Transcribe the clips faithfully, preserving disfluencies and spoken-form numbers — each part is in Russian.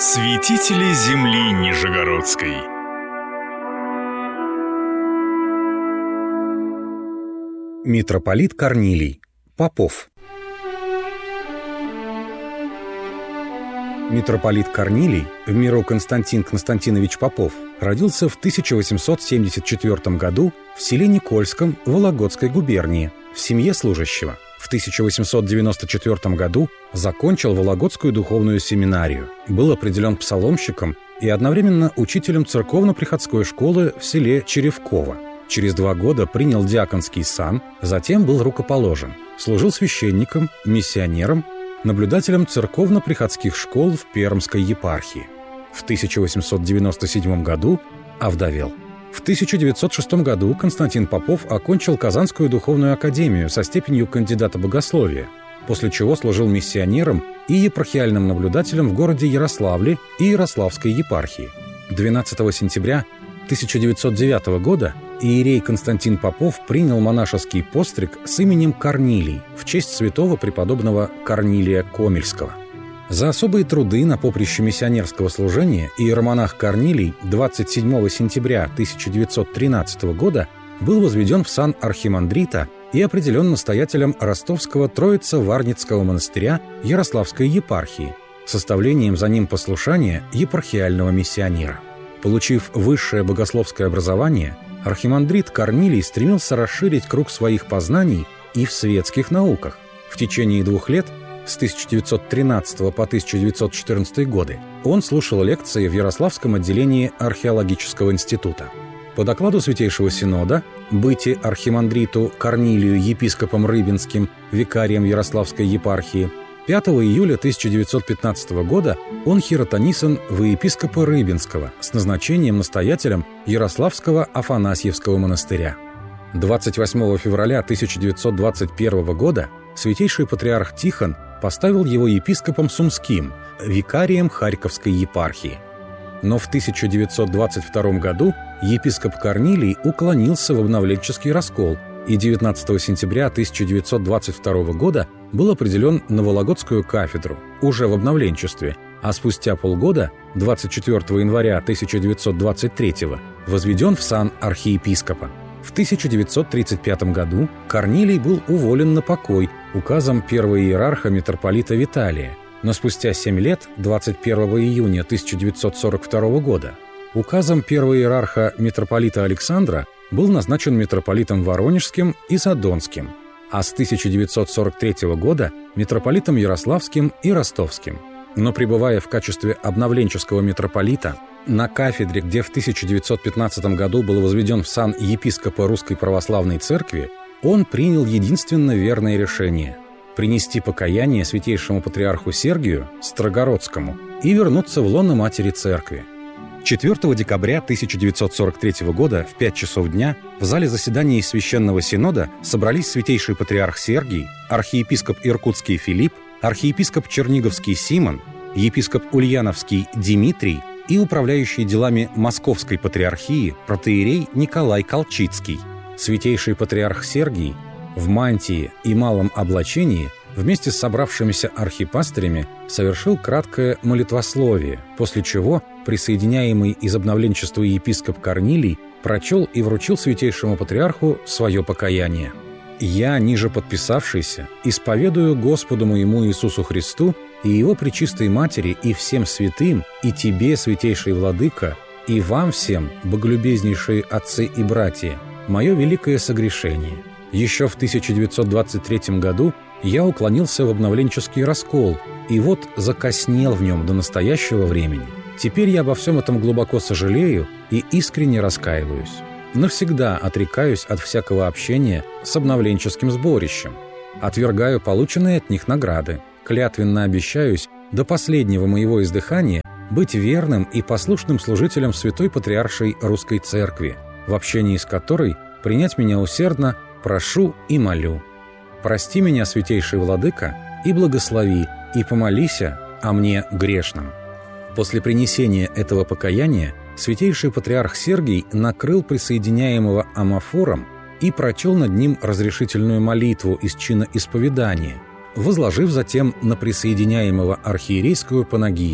Святители земли Нижегородской. Митрополит Корнилий Попов. Митрополит Корнилий, в миру Константин Константинович Попов, родился в тысяча восемьсот семьдесят четвёртом году в селе Никольском Вологодской губернии в семье служащего. В тысяча восемьсот девяносто четвёртом году закончил Вологодскую духовную семинарию, был определен псаломщиком и одновременно учителем церковно-приходской школы в селе Черевково. Через два года принял диаконский сан, затем был рукоположен. Служил священником, миссионером, наблюдателем церковно-приходских школ в Пермской епархии. В тысяча восемьсот девяносто седьмом году овдовел. В тысяча девятьсот шестом году Константин Попов окончил Казанскую духовную академию со степенью кандидата богословия, после чего служил миссионером и епархиальным наблюдателем в городе Ярославле и Ярославской епархии. двенадцатого сентября тысяча девятьсот девятого года иерей Константин Попов принял монашеский постриг с именем Корнилий в честь святого преподобного Корнилия Комельского. За особые труды на поприще миссионерского служения иеромонах Корнилий двадцать седьмого сентября тысяча девятьсот тринадцатого года был возведен в сан архимандрита и определен настоятелем Ростовского Троице-Варницкого монастыря Ярославской епархии, составлением за ним послушания епархиального миссионера. Получив высшее богословское образование, архимандрит Корнилий стремился расширить круг своих познаний и в светских науках. В течение двух лет, с тысяча девятьсот тринадцатого по тысяча девятьсот четырнадцатый годы, он слушал лекции в Ярославском отделении археологического института. По докладу Святейшего Синода «Бытие архимандриту Корнилию епископом Рыбинским, викарием Ярославской епархии» пятого июля тысяча девятьсот пятнадцатого года он хиротонисан во епископа Рыбинского с назначением настоятелем Ярославского Афанасьевского монастыря. двадцать восьмого февраля тысяча девятьсот двадцать первого года святейший патриарх Тихон поставил его епископом Сумским, викарием Харьковской епархии. Но в тысяча девятьсот двадцать втором году епископ Корнилий уклонился в обновленческий раскол и девятнадцатого сентября тысяча девятьсот двадцать второго года был определен на Вологодскую кафедру, уже в обновленчестве, а спустя полгода, двадцать четвёртого января тысяча девятьсот двадцать третьего, возведен в сан архиепископа. В тысяча девятьсот тридцать пятом году Корнилий был уволен на покой указом первого иерарха митрополита Виталия, но спустя семь лет, двадцать первого июня тысяча девятьсот сорок второго года, указом первого иерарха митрополита Александра был назначен митрополитом Воронежским и Задонским, а с тысяча девятьсот сорок третьего года митрополитом Ярославским и Ростовским. Но пребывая в качестве обновленческого митрополита на кафедре, где в тысяча девятьсот пятнадцатом году был возведен в сан епископа Русской Православной Церкви, он принял единственно верное решение – принести покаяние святейшему патриарху Сергию Строгородскому и вернуться в лоно Матери Церкви. четвёртого декабря тысяча девятьсот сорок третьего года в пять часов дня в зале заседаний Священного Синода собрались святейший патриарх Сергий, архиепископ Иркутский Филипп, архиепископ Черниговский Симон, епископ Ульяновский Дмитрий и управляющий делами Московской патриархии протоиерей Николай Колчицкий. Святейший патриарх Сергий в мантии и малом облачении вместе с собравшимися архипастырями совершил краткое молитвословие, после чего присоединяемый из обновленчества епископ Корнилий прочел и вручил святейшему патриарху свое покаяние. «Я, ниже подписавшийся, исповедую Господу моему Иисусу Христу и Его Пречистой Матери и всем святым, и Тебе, святейший Владыка, и вам всем, боголюбезнейшие отцы и братья, мое великое согрешение. Еще в тысяча девятьсот двадцать третьем году я уклонился в обновленческий раскол, и вот закоснел в нем до настоящего времени. Теперь я обо всем этом глубоко сожалею и искренне раскаиваюсь. Навсегда отрекаюсь от всякого общения с обновленческим сборищем. Отвергаю полученные от них награды. Клятвенно обещаюсь до последнего моего издыхания быть верным и послушным служителем Святой Патриаршей Русской Церкви, в общении с которой принять меня усердно прошу и молю. Прости меня, святейший Владыка, и благослови, и помолися о мне грешном». После принесения этого покаяния святейший патриарх Сергий накрыл присоединяемого амафором и прочел над ним разрешительную молитву из чина исповедания, возложив затем на присоединяемого архиерейскую панагию.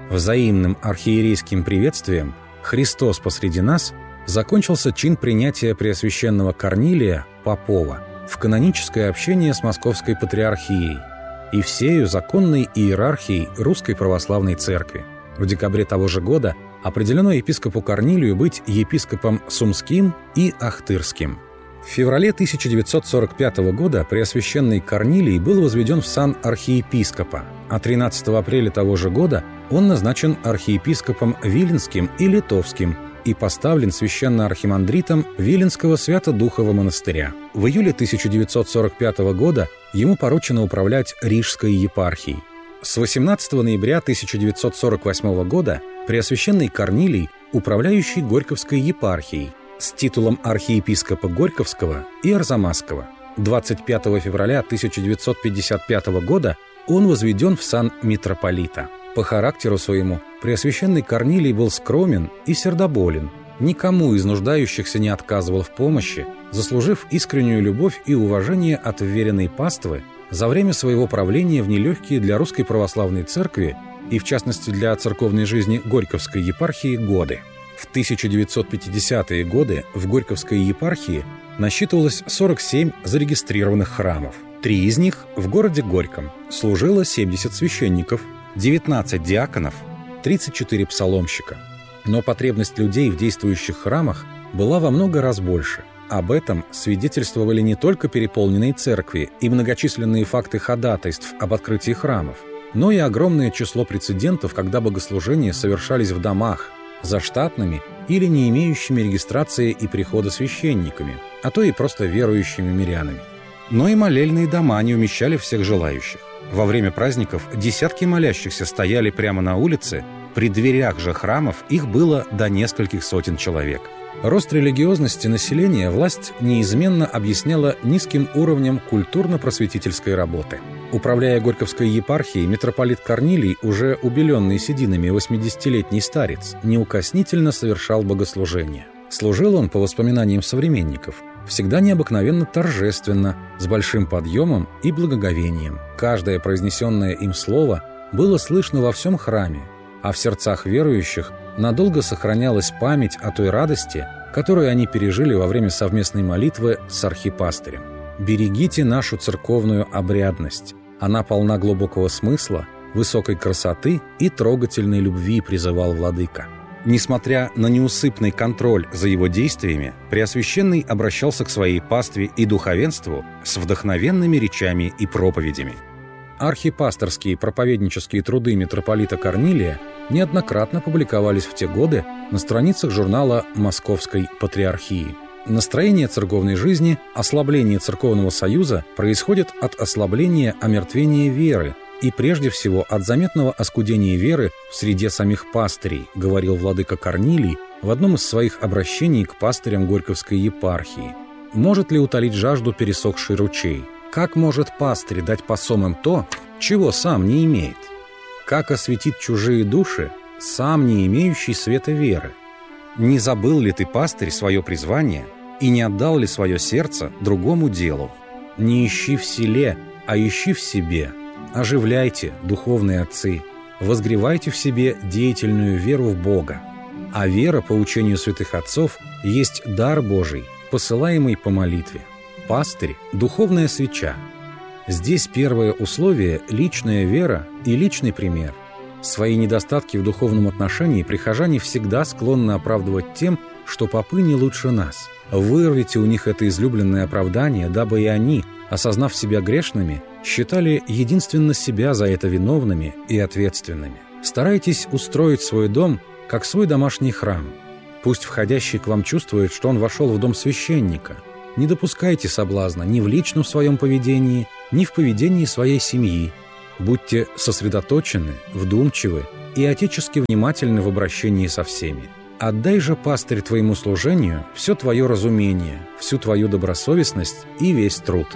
Взаимным архиерейским приветствием «Христос посреди нас» закончился чин принятия Преосвященного Корнилия Попова в каноническое общение с Московской Патриархией и всею законной иерархией Русской Православной Церкви. В декабре того же года определено епископу Корнилию быть епископом Сумским и Ахтырским. В феврале тысяча девятьсот сорок пятого года Преосвященный Корнилий был возведен в сан архиепископа, а тринадцатого апреля того же года он назначен архиепископом Виленским и Литовским и поставлен священно-архимандритом Виленского Свято-Духового монастыря. В июле тысяча девятьсот сорок пятого года ему поручено управлять Рижской епархией. С восемнадцатого ноября тысяча девятьсот сорок восьмого года Преосвященный Корнилий, управляющий Горьковской епархией, с титулом архиепископа Горьковского и Арзамасского. двадцать пятого февраля тысяча девятьсот пятьдесят пятого года он возведен в сан митрополита. По характеру своему Преосвященный Корнилий был скромен и сердоболен, никому из нуждающихся не отказывал в помощи, заслужив искреннюю любовь и уважение от вверенной паствы за время своего правления в нелегкие для Русской Православной Церкви и, в частности, для церковной жизни Горьковской епархии годы. В тысяча девятьсот пятидесятые годы в Горьковской епархии насчитывалось сорок семь зарегистрированных храмов. Три из них в городе Горьком. Служило семьдесят священников, девятнадцать диаконов, тридцать четыре псаломщика. Но потребность людей в действующих храмах была во много раз больше. Об этом свидетельствовали не только переполненные церкви и многочисленные факты ходатайств об открытии храмов, но и огромное число прецедентов, когда богослужения совершались в домах, за штатными или не имеющими регистрации и прихода священниками, а то и просто верующими мирянами. Но и молельные дома не умещали всех желающих. Во время праздников десятки молящихся стояли прямо на улице, при дверях же храмов их было до нескольких сотен человек. Рост религиозности населения власть неизменно объясняла низким уровнем культурно-просветительской работы. Управляя Горьковской епархией, митрополит Корнилий, уже убеленный сединами восьмидесятилетний старец, неукоснительно совершал богослужения. Служил он, по воспоминаниям современников, всегда необыкновенно торжественно, с большим подъемом и благоговением. Каждое произнесенное им слово было слышно во всем храме, а в сердцах верующих надолго сохранялась память о той радости, которую они пережили во время совместной молитвы с архипастырем. «Берегите нашу церковную обрядность. Она полна глубокого смысла, высокой красоты и трогательной любви», призывал владыка. Несмотря на неусыпный контроль за его действиями, Преосвященный обращался к своей пастве и духовенству с вдохновенными речами и проповедями. Архипасторские проповеднические труды митрополита Корнилия неоднократно публиковались в те годы на страницах журнала Московской Патриархии. Настроение церковной жизни, ослабление церковного союза происходит от ослабления омертвения веры и прежде всего от заметного оскудения веры в среде самих пастырей, говорил владыка Корнилий в одном из своих обращений к пастырям Горьковской епархии. Может ли утолить жажду пересохший ручей? Как может пастырь дать посомым то, чего сам не имеет? Как осветить чужие души, сам не имеющий света веры? Не забыл ли ты, пастырь, свое призвание и не отдал ли свое сердце другому делу? Не ищи в селе, а ищи в себе. Оживляйте, духовные отцы, возгревайте в себе деятельную веру в Бога. А вера, по учению святых отцов, есть дар Божий, посылаемый по молитве. Пастырь – духовная свеча. Здесь первое условие – личная вера и личный пример. Свои недостатки в духовном отношении прихожане всегда склонны оправдывать тем, что попы не лучше нас. Вырвите у них это излюбленное оправдание, дабы и они, осознав себя грешными, считали единственно себя за это виновными и ответственными. Старайтесь устроить свой дом как свой домашний храм. Пусть входящий к вам чувствует, что он вошел в дом священника. Не допускайте соблазна ни в личном своем поведении, ни в поведении своей семьи. Будьте сосредоточены, вдумчивы и отечески внимательны в обращении со всеми. Отдай же, пастырь, твоему служению все твое разумение, всю твою добросовестность и весь труд.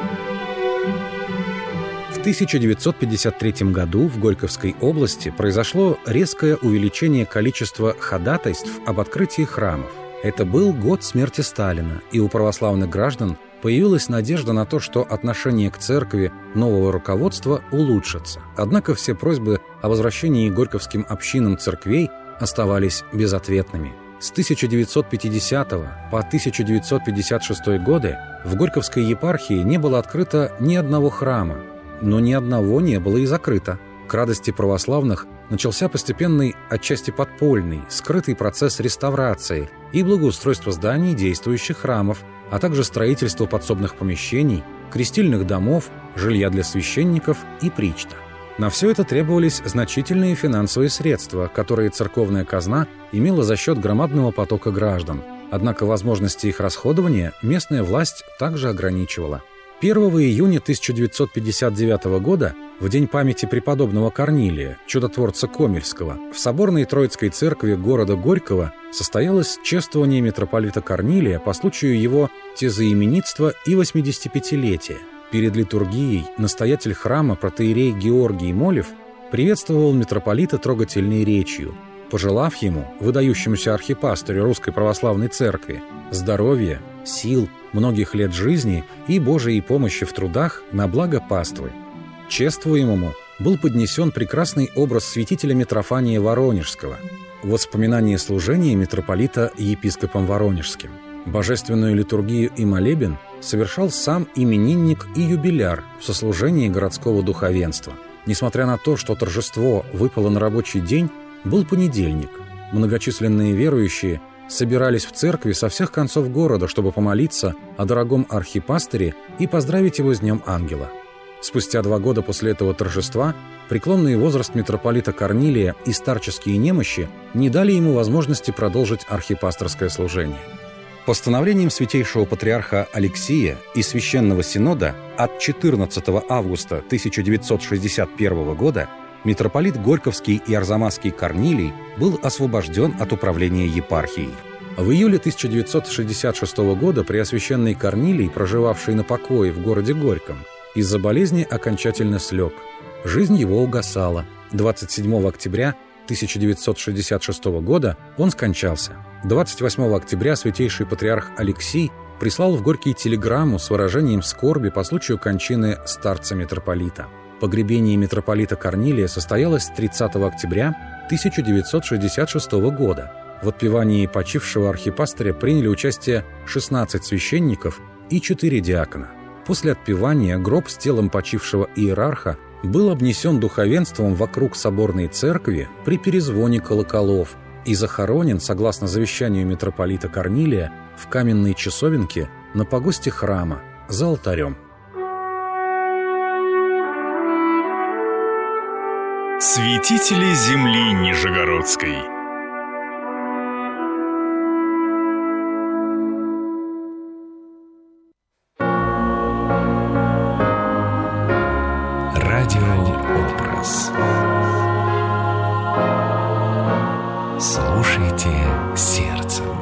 В тысяча девятьсот пятьдесят третьем году в Горьковской области произошло резкое увеличение количества ходатайств об открытии храмов. Это был год смерти Сталина, и у православных граждан появилась надежда на то, что отношение к церкви нового руководства улучшится. Однако все просьбы о возвращении горьковским общинам церквей оставались безответными. С тысяча девятьсот пятидесятого по тысяча девятьсот пятьдесят шестой годы в Горьковской епархии не было открыто ни одного храма, но ни одного не было и закрыто. К радости православных начался постепенный, отчасти подпольный, скрытый процесс реставрации и благоустройства зданий действующих храмов, а также строительство подсобных помещений, крестильных домов, жилья для священников и причта. На все это требовались значительные финансовые средства, которые церковная казна имела за счет громадного потока граждан. Однако возможности их расходования местная власть также ограничивала. первого июня тысяча девятьсот пятьдесят девятого года, в день памяти преподобного Корнилия, чудотворца Комельского, в соборной Троицкой церкви города Горького состоялось чествование митрополита Корнилия по случаю его тезоименитства и восьмидесятипятилетия. Перед литургией настоятель храма протоиерей Георгий Молев приветствовал митрополита трогательной речью, пожелав ему, выдающемуся архипастырю Русской Православной Церкви, здоровья, сил, многих лет жизни и Божией помощи в трудах на благо паствы. Чествуемому был поднесен прекрасный образ святителя Митрофания Воронежского, воспоминание служения митрополита епископом Воронежским. Божественную литургию и молебен совершал сам именинник и юбиляр в сослужении городского духовенства. Несмотря на то, что торжество выпало на рабочий день, был понедельник. Многочисленные верующие собирались в церкви со всех концов города, чтобы помолиться о дорогом архипастыре и поздравить его с Днем Ангела. Спустя два года после этого торжества преклонный возраст митрополита Корнилия и старческие немощи не дали ему возможности продолжить архипасторское служение. Постановлением святейшего патриарха Алексия и Священного Синода от четырнадцатого августа тысяча девятьсот шестьдесят первого года митрополит Горьковский и Арзамасский Корнилий был освобожден от управления епархией. В июле тысяча девятьсот шестьдесят шестого года преосвященный Корнилий, проживавший на покое в городе Горьком, из-за болезни окончательно слег. Жизнь его угасала. двадцать седьмого октября тысяча девятьсот шестьдесят шестого года он скончался. двадцать восьмого октября святейший патриарх Алексий прислал в Горький телеграмму с выражением скорби по случаю кончины старца-митрополита. Погребение митрополита Корнилия состоялось тридцатого октября тысяча девятьсот шестьдесят шестого года. В отпевании почившего архипастыря приняли участие шестнадцать священников и четыре диакона. После отпевания гроб с телом почившего иерарха был обнесен духовенством вокруг соборной церкви при перезвоне колоколов и захоронен, согласно завещанию митрополита Корнилия, в каменной часовенке на погосте храма за алтарем. Святители земли Нижегородской. Радиообраз. Слушайте сердцем.